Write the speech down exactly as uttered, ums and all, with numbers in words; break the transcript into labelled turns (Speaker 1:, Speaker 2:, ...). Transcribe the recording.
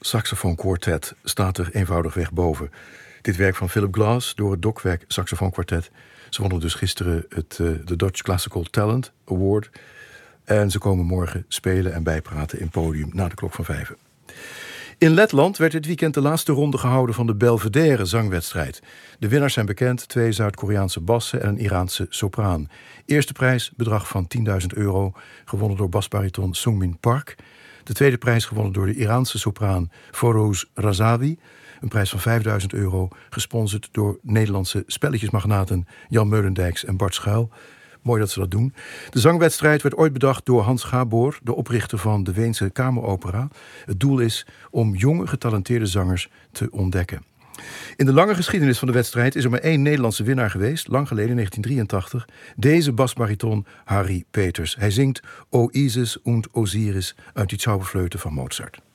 Speaker 1: Saxophone Quartet staat er eenvoudigweg boven. Dit werk van Philip Glass door het Dokwerk Saxophone Quartet. Ze wonnen dus gisteren het, uh, de Dutch Classical Talent Award. En ze komen morgen spelen en bijpraten in Podium na de klok van vijven. In Letland werd dit weekend de laatste ronde gehouden van de Belvedere zangwedstrijd. De winnaars zijn bekend, twee Zuid-Koreaanse bassen en een Iraanse sopraan. Eerste prijs, bedrag van tienduizend euro, gewonnen door basbariton Sungmin Park. De tweede prijs gewonnen door de Iraanse sopraan Forouz Razavi. Een prijs van vijfduizend euro, gesponsord door Nederlandse spelletjesmagnaten Jan Meulendijks en Bart Schuil. Mooi dat ze dat doen. De zangwedstrijd werd ooit bedacht door Hans Gabor, de oprichter van de Weense Kameropera. Het doel is om jonge, getalenteerde zangers te ontdekken. In de lange geschiedenis van de wedstrijd is er maar één Nederlandse winnaar geweest, lang geleden, in negentien drieëntachtig. Deze basbariton Harry Peters. Hij zingt O Isis und Osiris uit die Zauberflöte van Mozart.